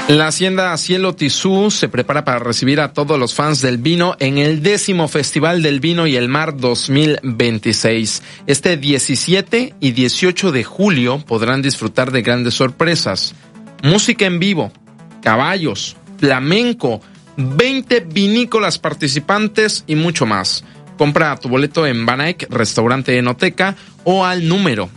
La Hacienda Cielo Tizú se prepara para recibir a todos los fans del vino en el 10º Festival del Vino y el Mar 2026. Este 17 y 18 de julio podrán disfrutar de grandes sorpresas. Música en vivo, caballos, flamenco, 20 vinícolas participantes y mucho más. Compra tu boleto en Banaek, Restaurante Enoteca, o al número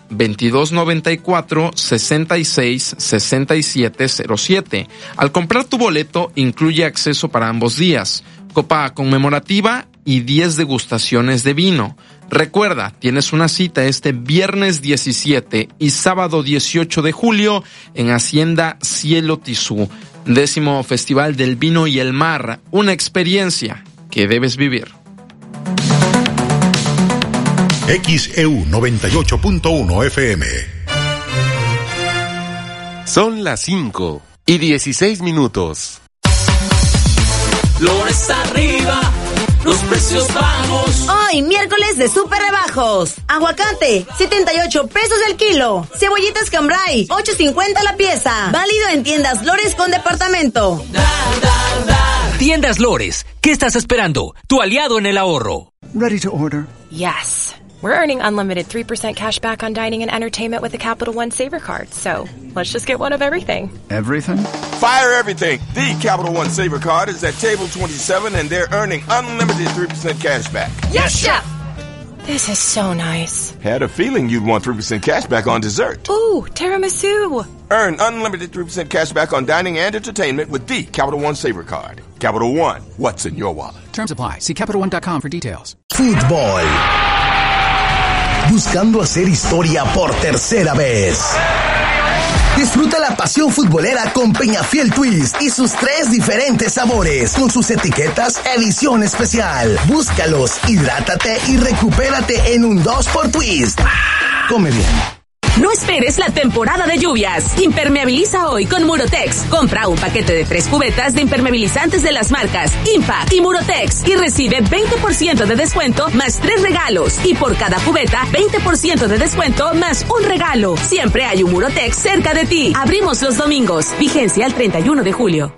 2294-666707. Al comprar tu boleto, incluye acceso para ambos días, copa conmemorativa y 10 degustaciones de vino. Recuerda, tienes una cita este viernes 17 y sábado 18 de julio en Hacienda Cielo Tizú, 10º Festival del Vino y el Mar, una experiencia que debes vivir. XEU 98.1 FM. Son las 5:16. Flores arriba, los precios bajos. Hoy, miércoles de super rebajos. Aguacate, 78 pesos el kilo. Cebollitas Cambray, 8.50 la pieza. Válido en tiendas Lores con departamento. Tiendas Lores, ¿qué estás esperando? Tu aliado en el ahorro. Ready to order. Yes. We're earning unlimited 3% cash back on dining and entertainment with the Capital One Saver Card. So, let's just get one of everything. Everything? Fire everything. The Capital One Saver Card is at table 27 and they're earning unlimited 3% cash back. Yes, Chef! This is so nice. Had a feeling you'd want 3% cash back on dessert. Ooh, tiramisu. Earn unlimited 3% cash back on dining and entertainment with the Capital One Saver Card. Capital One, what's in your wallet? Terms apply. See CapitalOne.com for details. Fútbol. Buscando hacer historia por tercera vez. Disfruta la pasión futbolera con Peñafiel Twist y sus 3 diferentes sabores, con sus etiquetas edición especial. Búscalos, hidrátate y recupérate en un 2x Twist. Come bien. No esperes la temporada de lluvias. Impermeabiliza hoy con Murotex. Compra un paquete de 3 cubetas de impermeabilizantes de las marcas Impact y Murotex y recibe 20% de descuento más 3 regalos. Y por cada cubeta, 20% de descuento más un regalo. Siempre hay un Murotex cerca de ti. Abrimos los domingos. Vigencia el 31 de julio.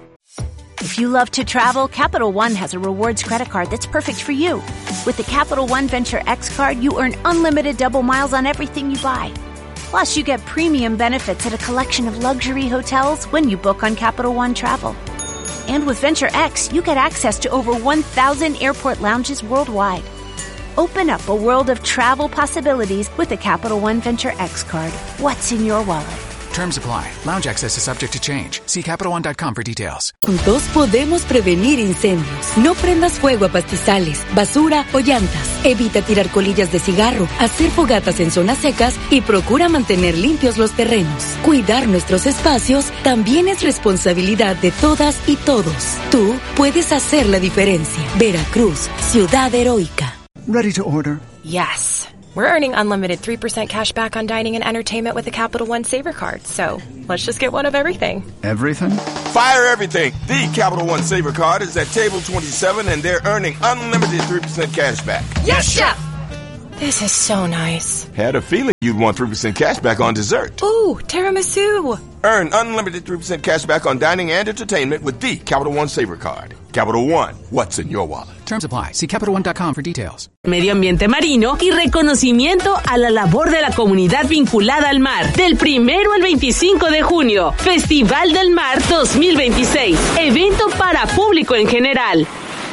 If you love to travel, Capital One has a rewards credit card that's perfect for you. With the Capital One Venture X card, you earn unlimited double miles on everything you buy. Plus, you get premium benefits at a collection of luxury hotels when you book on Capital One Travel. And with Venture X, you get access to over 1,000 airport lounges worldwide. Open up a world of travel possibilities with the Capital One Venture X card. What's in your wallet? Terms apply. Lounge access is subject to change. See CapitalOne.com for details. Juntos podemos prevenir incendios. No prendas fuego a pastizales, basura o llantas. Evita tirar colillas de cigarro, hacer fogatas en zonas secas y procura mantener limpios los terrenos. Cuidar nuestros espacios también es responsabilidad de todas y todos. Tú puedes hacer la diferencia. Veracruz, ciudad heroica. Ready to order. Yes. We're earning unlimited 3% cash back on dining and entertainment with the Capital One Saver Card. So, let's just get one of everything. Everything? Fire everything. The Capital One Saver Card is at table 27 and they're earning unlimited 3% cash back. Yes, Chef! This is so nice. Had a feeling you'd want 3% cash back on dessert. Ooh, tiramisu. Earn unlimited 3% cash back on dining and entertainment with the Capital One Saver Card. Capital One, what's in your wallet? Terms apply. See CapitalOne.com for details. Medio ambiente marino y reconocimiento a la labor de la comunidad vinculada al mar. Del 1 al 25 de junio. Festival del Mar 2026. Evento para público en general.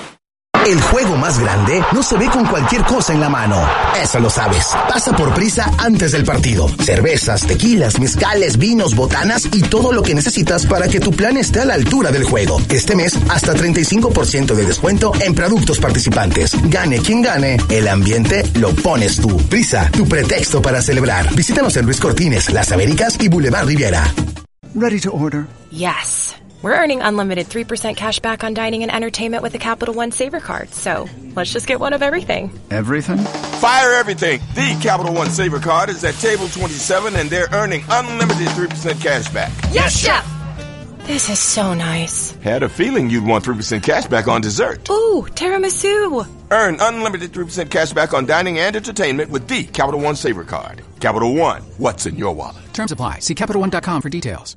El juego más grande no se ve con cualquier cosa en la mano. Eso lo sabes. Pasa por Prisa antes del partido. Cervezas, tequilas, mezcales, vinos, botanas y todo lo que necesitas para que tu plan esté a la altura del juego. Este mes, hasta 35% de descuento en productos participantes. Gane quien gane, el ambiente lo pones tú. Prisa, tu pretexto para celebrar. Visítanos en Luis Cortines, Las Américas y Boulevard Riviera. Ready to order. Yes. We're earning unlimited 3% cash back on dining and entertainment with the Capital One Saver Card. So, let's just get one of everything. Everything? Fire everything. The Capital One Saver Card is at table 27 and they're earning unlimited 3% cash back. Yes, Chef! This is so nice. Had a feeling you'd want 3% cash back on dessert. Ooh, tiramisu. Earn unlimited 3% cash back on dining and entertainment with the Capital One Saver Card. Capital One, what's in your wallet? Terms apply. See CapitalOne.com for details.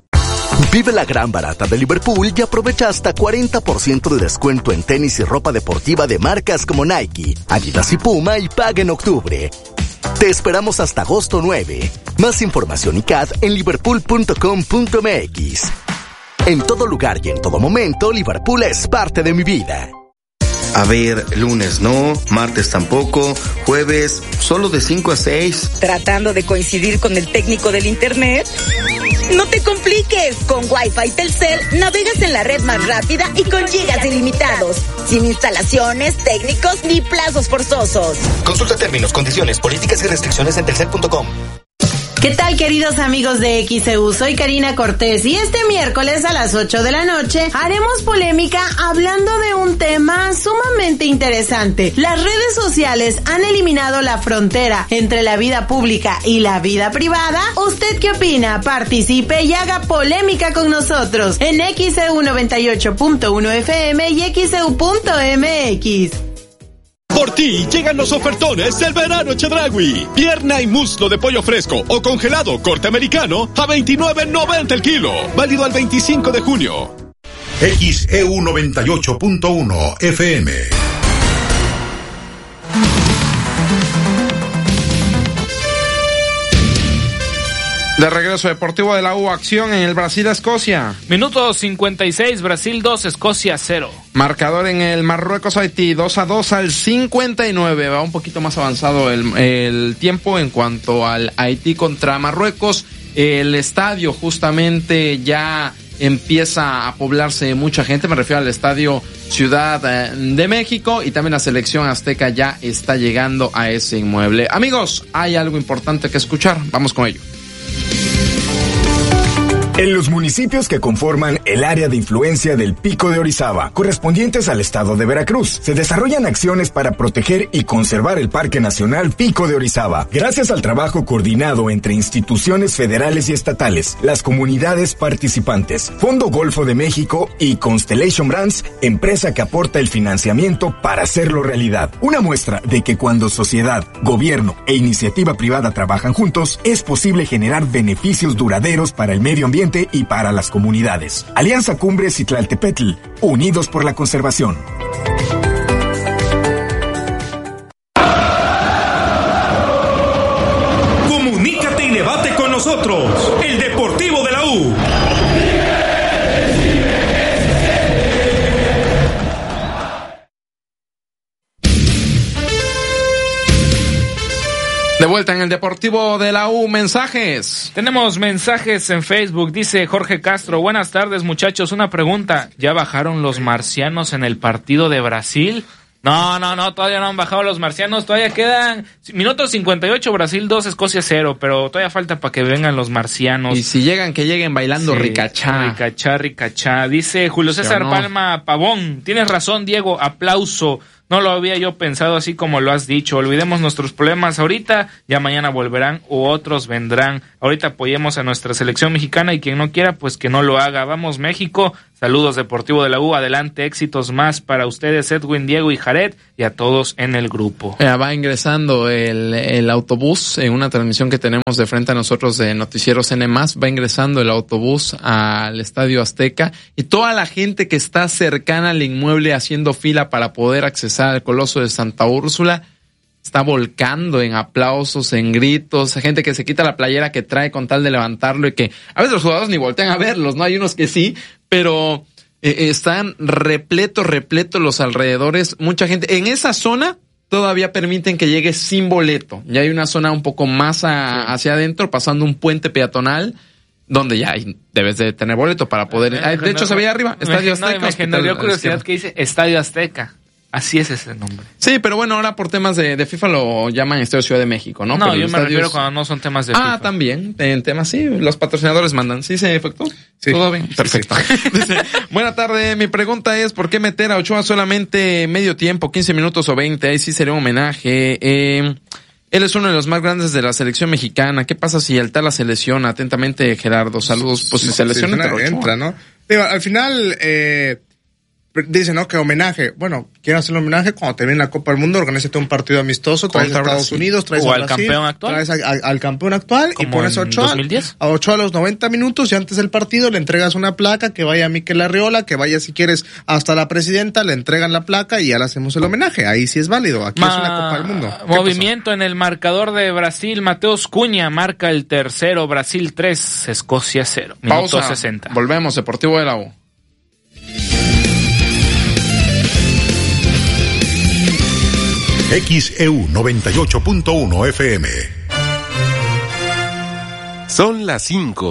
Vive la gran barata de Liverpool y aprovecha hasta 40% de descuento en tenis y ropa deportiva de marcas como Nike, Adidas y Puma y paga en octubre. Te esperamos hasta agosto 9. Más información y CAD en liverpool.com.mx. En todo lugar y en todo momento, Liverpool es parte de mi vida. A ver, lunes no, martes tampoco, jueves solo de 5 a 6. ¿Tratando de coincidir con el técnico del internet? No te compliques, con Wi-Fi Telcel navegas en la red más rápida y con gigas ilimitados, sin instalaciones, técnicos ni plazos forzosos. Consulta términos, condiciones, políticas y restricciones en telcel.com. ¿Qué tal, queridos amigos de XEU? Soy Karina Cortés y este miércoles a las 8 de la noche haremos polémica hablando de un tema sumamente interesante. Las redes sociales han eliminado la frontera entre la vida pública y la vida privada. ¿Usted qué opina? Participe y haga polémica con nosotros en XEU 98.1 FM y XEU.mx. Por ti llegan los ofertones del verano Chedraui. Pierna y muslo de pollo fresco o congelado corte americano a $29.90 el kilo. Válido al 25 de junio. XEU 98.1 FM. De regreso deportivo de la U, acción en el Brasil-Escocia. Minuto 56, Brasil 2, Escocia 0. Marcador en el Marruecos-Haití, 2-2 al 59. Va un poquito más avanzado el tiempo en cuanto al Haití contra Marruecos. El estadio justamente ya empieza a poblarse de mucha gente. Me refiero al estadio Ciudad de México, y también la selección azteca ya está llegando a ese inmueble. Amigos, hay algo importante que escuchar. Vamos con ello. En los municipios que conforman el área de influencia del Pico de Orizaba, correspondientes al estado de Veracruz, se desarrollan acciones para proteger y conservar el Parque Nacional Pico de Orizaba. Gracias al trabajo coordinado entre instituciones federales y estatales, las comunidades participantes, Fondo Golfo de México y Constellation Brands, empresa que aporta el financiamiento para hacerlo realidad. Una muestra de que cuando sociedad, gobierno e iniciativa privada trabajan juntos, es posible generar beneficios duraderos para el medio ambiente y para las comunidades. Alianza Cumbres y Tlaltepetl, unidos por la conservación. Comunícate y debate con nosotros. El Deportivo de la U. De vuelta en el Deportivo de la U, mensajes. Tenemos mensajes en Facebook, dice Jorge Castro. Buenas tardes, muchachos, una pregunta. ¿Ya bajaron los marcianos en el partido de Brasil? No, todavía no han bajado los marcianos, todavía quedan minuto 58, Brasil 2, Escocia 0, pero todavía falta para que vengan los marcianos. Y si llegan, que lleguen bailando, sí, ricachá. Ricachá. Dice Julio César Palma Pavón, tienes razón, Diego, aplauso. No lo había yo pensado así como lo has dicho. Olvidemos nuestros problemas ahorita, ya mañana volverán u otros vendrán. Ahorita apoyemos a nuestra selección mexicana y quien no quiera, pues que no lo haga. Vamos México, saludos Deportivo de la U, adelante, éxitos más para ustedes, Edwin, Diego y Jared, y a todos en el grupo. Va ingresando el autobús en una transmisión que tenemos de frente a nosotros de Noticieros N+, va ingresando el autobús al Estadio Azteca y toda la gente que está cercana al inmueble haciendo fila para poder accesar al Coloso de Santa Úrsula está volcando en aplausos, en gritos, gente que se quita la playera que trae con tal de levantarlo y que a veces los jugadores ni voltean a verlos, ¿no? Hay unos que sí, pero están repletos los alrededores, mucha gente. En esa zona todavía permiten que llegue sin boleto. Ya hay una zona un poco más hacia adentro, pasando un puente peatonal, donde ya debes de tener boleto para poder... de hecho, se veía arriba, Estadio Azteca. Me generó curiosidad que dice Estadio Azteca. Así es ese nombre. Sí, pero bueno, ahora por temas de FIFA lo llaman Estadio Ciudad de México, ¿no? No, pero yo me refiero cuando no son temas de FIFA. También, en temas sí, los patrocinadores mandan. ¿Sí se efectuó? Sí. ¿Todo bien? Perfecto. Sí. Dice, buena tarde, mi pregunta es, ¿por qué meter a Ochoa solamente medio tiempo, 15 minutos o 20? Ahí sí sería un homenaje. Él es uno de los más grandes de la selección mexicana. ¿Qué pasa si el Tala se lesiona? Atentamente, Gerardo. Saludos. Pues si se lesiona, entra, ¿no? Digo, al final, dicen, ¿no? Que homenaje. Bueno, quieren hacer el homenaje cuando termine la Copa del Mundo, organízate un partido amistoso, traes a Estados Unidos, traes a Brasil, campeón actual. Traes al campeón actual y pones a Ochoa a los 90 minutos y antes del partido le entregas una placa, que vaya a Mikel Arriola, que vaya si quieres hasta la presidenta, le entregan la placa y ya le hacemos el homenaje. Ahí sí es válido. Aquí es una Copa del Mundo. Movimiento en el marcador de Brasil. Mateus Cunha marca el tercero. Brasil 3, Escocia 0. Minuto Pausa. 60. Volvemos. Deportivo de la U. XEU 98.1 FM. Son las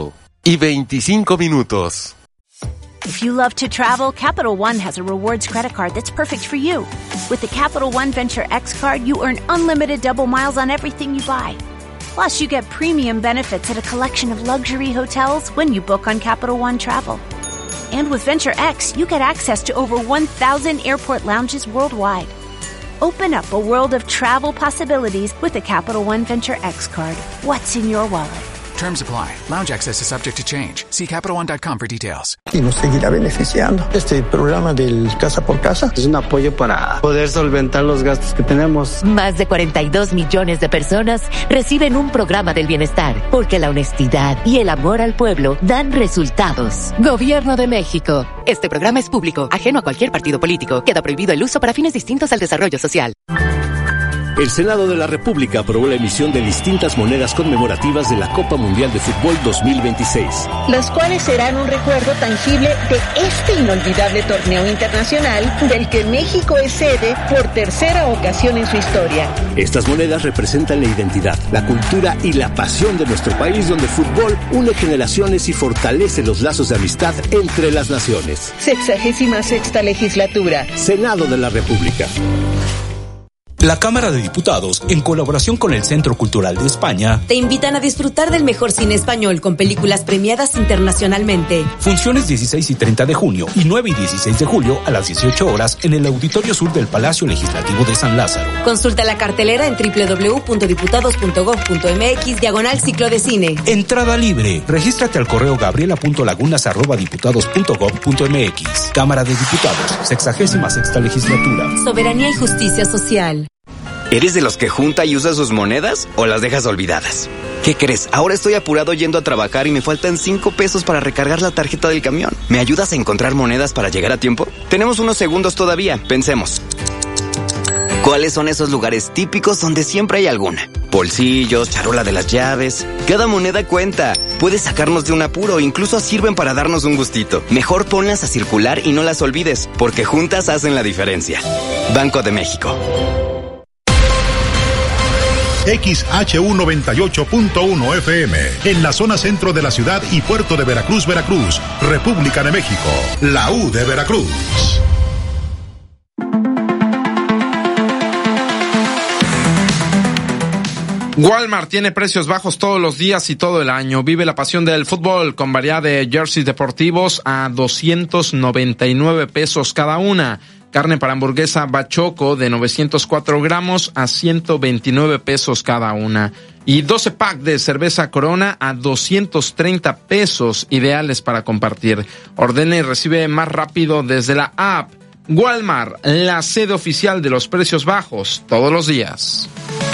5:25. If you love to travel, Capital One has a rewards credit card that's perfect for you. With the Capital One Venture X card, you earn unlimited double miles on everything you buy. Plus, you get premium benefits at a collection of luxury hotels when you book on Capital One Travel. And with Venture X, you get access to over 1,000 airport lounges worldwide. Open up a world of travel possibilities with the Capital One Venture X card. What's in your wallet? Terms apply. Lounge access is subject to change. See CapitalOne.com for details. Y nos seguirá beneficiando. Este programa del Casa por Casa es un apoyo para poder solventar los gastos que tenemos. Más de 42 millones de personas reciben un programa del bienestar, porque la honestidad y el amor al pueblo dan resultados. Gobierno de México. Este programa es público, ajeno a cualquier partido político. Queda prohibido el uso para fines distintos al desarrollo social. El Senado de la República aprobó la emisión de distintas monedas conmemorativas de la Copa Mundial de Fútbol 2026. Las cuales serán un recuerdo tangible de este inolvidable torneo internacional del que México es sede por tercera ocasión en su historia. Estas monedas representan la identidad, la cultura y la pasión de nuestro país, donde el fútbol une generaciones y fortalece los lazos de amistad entre las naciones. 66ª legislatura. Senado de la República. La Cámara de Diputados, en colaboración con el Centro Cultural de España, te invitan a disfrutar del mejor cine español con películas premiadas internacionalmente. Funciones 16 y 30 de junio y 9 y 16 de julio a las 18 horas en el Auditorio Sur del Palacio Legislativo de San Lázaro. Consulta la cartelera en www.diputados.gov.mx/ciclo de cine. Entrada libre. Regístrate al correo gabriela.lagunas@diputados.gov.mx. Cámara de Diputados, 66ª Legislatura. Soberanía y justicia social. ¿Eres de los que junta y usa sus monedas o las dejas olvidadas? ¿Qué crees? Ahora estoy apurado yendo a trabajar y me faltan 5 pesos para recargar la tarjeta del camión. ¿Me ayudas a encontrar monedas para llegar a tiempo? Tenemos unos segundos todavía. Pensemos. ¿Cuáles son esos lugares típicos donde siempre hay alguna? Bolsillos, charola de las llaves. Cada moneda cuenta. Puedes sacarnos de un apuro, incluso sirven para darnos un gustito. Mejor ponlas a circular y no las olvides, porque juntas hacen la diferencia. Banco de México. XHU 98.1 FM, en la zona centro de la ciudad y puerto de Veracruz, Veracruz, República de México, la U de Veracruz. Walmart tiene precios bajos todos los días y todo el año. Vive la pasión del fútbol con variedad de jerseys deportivos a 299 pesos cada una. Carne para hamburguesa Bachoco de 904 gramos a 129 pesos cada una. Y 12 pack de cerveza Corona a 230 pesos, ideales para compartir. Ordena y recibe más rápido desde la app. Walmart, la sede oficial de los precios bajos todos los días.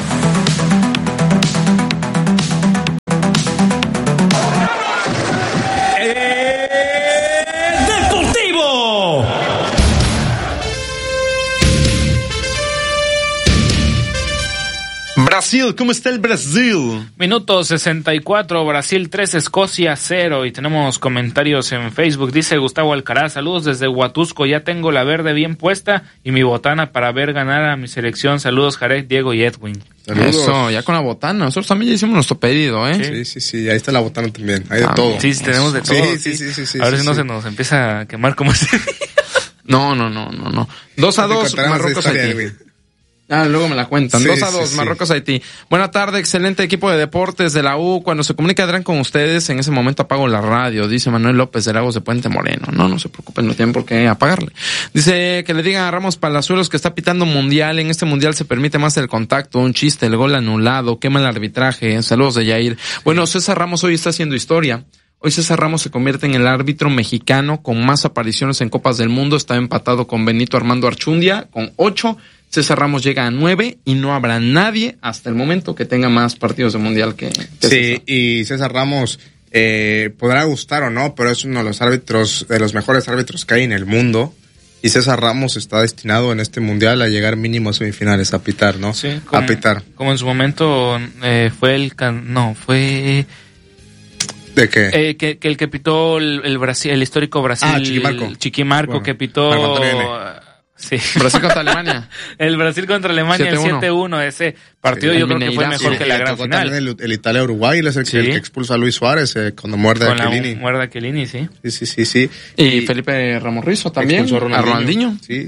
Brasil, ¿cómo está el Brasil? Minuto 64, Brasil 3, Escocia 0. Y tenemos comentarios en Facebook. Dice Gustavo Alcaraz, saludos desde Huatusco, ya tengo la verde bien puesta y mi botana para ver ganar a mi selección. Saludos Jared, Diego y Edwin. Saludos. Eso, ya con la botana. Nosotros también ya hicimos nuestro pedido, ¿eh? Sí, ahí está la botana también. Hay de todo. Sí, tenemos de todo. Sí. A ver si no se nos empieza a quemar como así. No. 2-2, Marruecos Haití. Luego me la cuentan. 2-2, Marruecos, Haití. Buena tarde, excelente equipo de deportes de la U. Cuando se comunica Adrián con ustedes, en ese momento apago la radio, dice Manuel López de Lagos de Puente Moreno. No se preocupen, no tienen por qué apagarle. Dice que le digan a Ramos Palazuelos que está pitando mundial. En este mundial se permite más el contacto, un chiste, el gol anulado, quema el arbitraje. Saludos de Yair. Bueno, César Ramos hoy está haciendo historia. Hoy César Ramos se convierte en el árbitro mexicano con más apariciones en Copas del Mundo. Está empatado con Benito Armando Archundia con 8. César Ramos llega a 9 y no habrá nadie hasta el momento que tenga más partidos de Mundial que sí, César. Y César Ramos podrá gustar o no, pero es uno de los árbitros, de los mejores árbitros que hay en el mundo. Y César Ramos está destinado en este Mundial a llegar mínimo a semifinales, a pitar, ¿no? Sí, a pitar. Como en su momento fue fue... ¿De qué? Que el que pitó el Brasil, el histórico Brasil. Chiquimarco, bueno, que pitó... Sí. Brasil contra Alemania. El Brasil contra Alemania, 7-1. El 7-1. Ese partido yo creo que fue mejor que la gran final. El Italia-Uruguay, es el que expulsa a Luis Suárez cuando muerde a Chiellini. Muerde a Chiellini, sí. Sí. Y Felipe Ramos Rizo también, a Ronaldinho. Sí.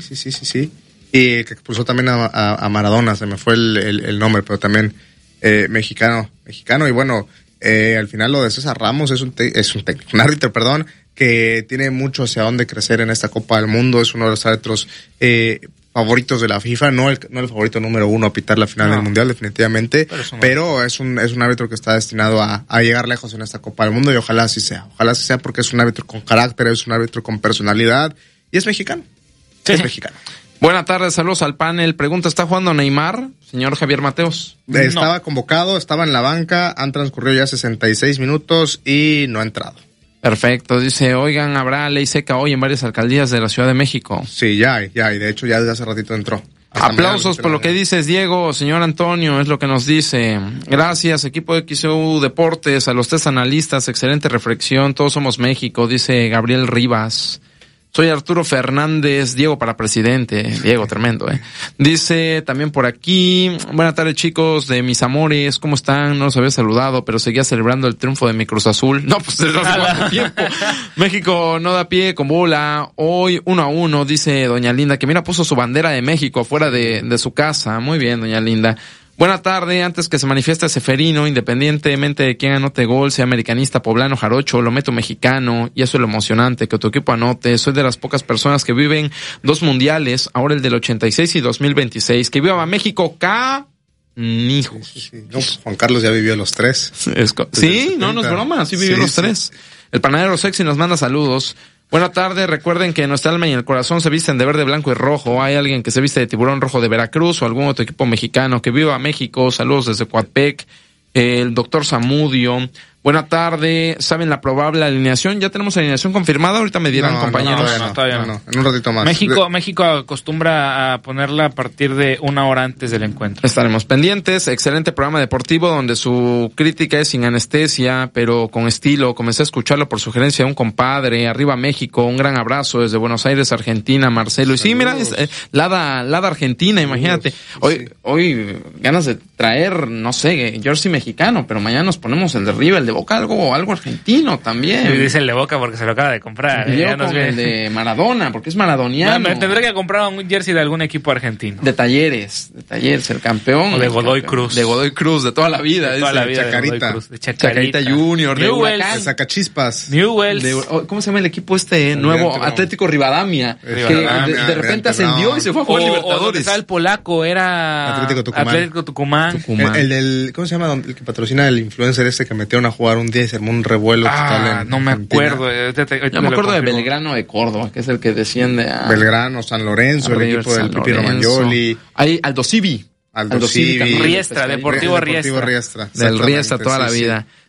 Y que expulsó también a Maradona, se me fue el nombre, pero también mexicano. Y bueno, al final lo de César Ramos es un árbitro, que tiene mucho hacia dónde crecer en esta Copa del Mundo. Es uno de los árbitros favoritos de la FIFA, no el favorito número 1 a pitar la final del Mundial, definitivamente, pero es un árbitro que está destinado a llegar lejos en esta Copa del Mundo, y ojalá así sea porque es un árbitro con carácter, es un árbitro con personalidad, y es mexicano. Sí. Es mexicano. Buenas tardes, saludos al panel. Pregunta, ¿está jugando Neymar, señor Javier Mateos? Estaba convocado, estaba en la banca, han transcurrido ya 66 minutos y no ha entrado. Perfecto, dice, oigan, ¿habrá ley seca hoy en varias alcaldías de la Ciudad de México? Sí, ya hay, y de hecho ya desde hace ratito entró. Aplausos por lo que dices, Diego. Señor Antonio, es lo que nos dice. Gracias, equipo de XEU Deportes, a los 3 analistas, excelente reflexión, todos somos México, dice Gabriel Rivas. Soy Arturo Fernández, Diego para presidente. Diego, tremendo, Dice también por aquí, buenas tardes chicos de mis amores, ¿cómo están? No los había saludado, pero seguía celebrando el triunfo de mi Cruz Azul. No, pues desde hace cuánto tiempo. México no da pie con bola. Hoy 1-1, dice doña Linda, que mira, puso su bandera de México afuera de su casa. Muy bien, doña Linda. Buena tarde, antes que se manifieste Seferino, independientemente de quién anote gol, sea americanista, poblano, jarocho, lo meto mexicano, y eso es lo emocionante, que tu equipo anote. Soy de las pocas personas que viven 2 mundiales, ahora el del 86 y 2026. Que viva México, canijos. Sí. No, pues Juan Carlos ya vivió los 3. Sí, no es broma, sí vivió los 3. El panadero sexy nos manda saludos. Buena tarde, recuerden que nuestra alma y el corazón se visten de verde, blanco y rojo. Hay alguien que se viste de tiburón rojo de Veracruz o algún otro equipo mexicano. Que viva México, saludos desde Coatepec. El doctor Zamudio. Buena tarde, ¿saben la probable alineación? ¿Ya tenemos alineación confirmada? Ahorita me dirán, compañeros. Todavía no. En un ratito más. México acostumbra a ponerla a partir de 1 hora antes del encuentro. Estaremos pendientes. Excelente programa deportivo donde su crítica es sin anestesia, pero con estilo. Comencé a escucharlo por sugerencia de un compadre. Arriba México, un gran abrazo desde Buenos Aires, Argentina, Marcelo. Y sí, mira, es Lada Argentina, imagínate. Hoy ganas de traer, no sé, jersey mexicano, pero mañana nos ponemos el de River, el de Boca, algo argentino también. Sí, dice el de Boca porque se lo acaba de comprar. Y yo con el de Maradona, porque es maradoniano. Me tendré que comprar un jersey de algún equipo argentino. De Talleres, el campeón. O de Godoy Cruz. De Godoy Cruz, de toda la vida. De toda la vida. Chacarita. De Chacarita Junior. De Sacachispas. Newells. ¿Cómo se llama el equipo nuevo? Atlético Rivadamia. Que de repente ascendió y se fue a jugar Libertadores. Donde estaba el polaco, era Atlético Tucumán. ¿Cómo se llama? El que patrocina el influencer que metieron a jugar un día y se armó un revuelo total. No me acuerdo. Yo me acuerdo de Belgrano de Córdoba, que es el que desciende a Belgrano, San Lorenzo, el equipo del Pipi Romagnoli. Hay Aldo Civi. Riestra, Deportivo Riestra. Del Riestra toda la vida.